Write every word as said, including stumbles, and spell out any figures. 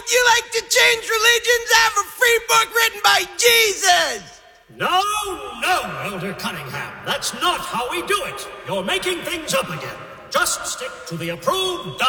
would you like to change religions? I have a free book written by Jesus! No, no, Elder Cunningham. That's not how we do it. You're making things up again. Just stick to the approved diet.